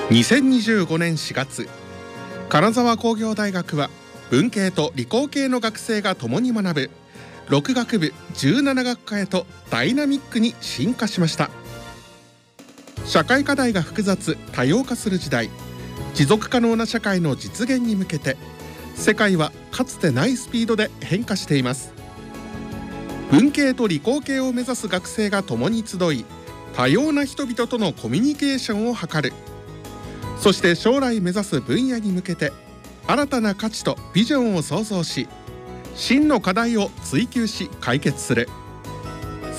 2025年4月、金沢工業大学は文系と理工系の学生が共に学ぶ6学部17学科へとダイナミックに進化しました。社会課題が複雑多様化する時代、持続可能な社会の実現に向けて世界はかつてないスピードで変化しています。文系と理工系を目指す学生が共に集い、多様な人々とのコミュニケーションを図る。そして将来目指す分野に向けて新たな価値とビジョンを創造し、真の課題を追求し解決する。